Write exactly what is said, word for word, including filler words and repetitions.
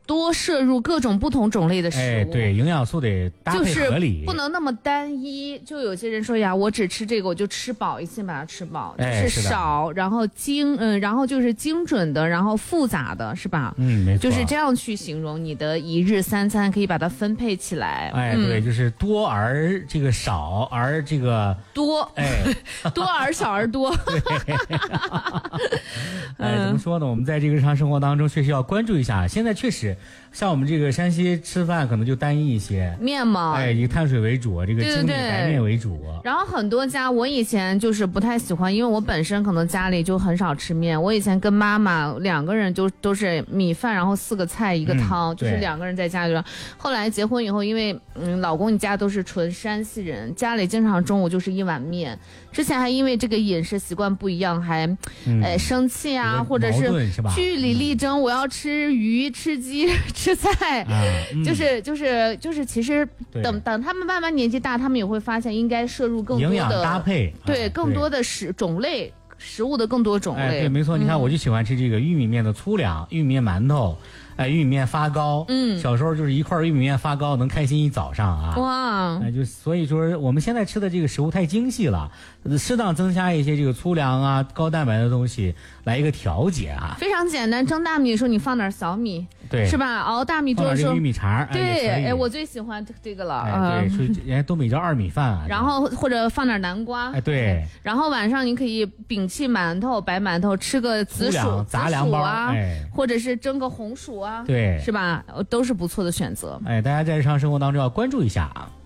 多摄入各种不同种类的食物， 哎，对，营养素得搭配合理， 就是不能那么单一。就有些人说呀，我只吃这个，我就吃饱，一次把它吃饱， 哎、 就是少，然后精，嗯，然后就是精准的，然后复杂的，是吧？ 嗯，没错， 就是这样去形容你的一日三餐，可以把它分配起来。 哎， 嗯、 对，就是多而这个少而这个多， 哎， 多而少而多。 哎，怎么说呢？我们在这个日常生活当中确实要关注一下。现在确实，像我们这个山西吃饭可能就单一一些， 面嘛， 哎，以碳水为主，这个精米白面为主。 然后很多家，我以前就是不太喜欢，因为我本身可能家里就很少吃面。我以前跟妈妈两个人就都是米饭，然后四个菜一个汤， 嗯、 就是两个人在家里。后来结婚以后，因为嗯老公你家都是纯山西人，家里经常中午就是一碗面。之前还因为这个饮食习惯不一样，还、嗯、呃生气啊，或者是据理力争，我要吃鱼、吃鸡、吃菜，啊嗯、就是就是就是，其实等等他们慢慢年纪大，他们也会发现应该摄入更多的营养搭配， 对、啊、更多的食种类食物的更多种类。哎、 对，没错，你看我就喜欢吃这个玉米面的粗粮、玉米面馒头。哎，玉米面发糕，嗯，小时候就是一块玉米面发糕，能开心一早上啊！哇，哎，就所以说我们现在吃的这个食物太精细了，适当增加一些这个粗粮啊、高蛋白的东西，来一个调节啊。 非常简单，蒸大米的时候你放点小米， 对， 是吧？熬大米粥的时候玉米碴， 对，哎，我最喜欢这个了， 哎，对，所以人家东北叫二米饭啊。 然后或者放点南瓜， 哎，对。 然后晚上你可以摒弃馒头、白馒头，吃个紫薯、 杂粮包啊， 哎，或者是蒸个红薯啊， 对， 是吧？都是不错的选择。 哎，大家在日常生活当中要关注一下啊。